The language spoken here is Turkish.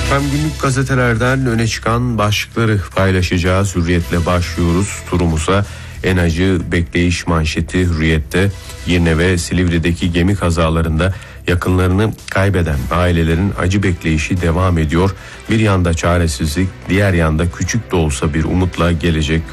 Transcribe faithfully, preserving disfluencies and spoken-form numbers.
Hem günlük gazetelerden öne çıkan başlıkları paylaşacağız. Hürriyet'le başlıyoruz turumuza. En acı bekleyiş manşeti Hürriyet'te. Girne ve Silivri'deki gemi kazalarında yakınlarını kaybeden ailelerin acı bekleyişi devam ediyor. Bir yanda çaresizlik, diğer yanda küçük de olsa bir umutla gelecek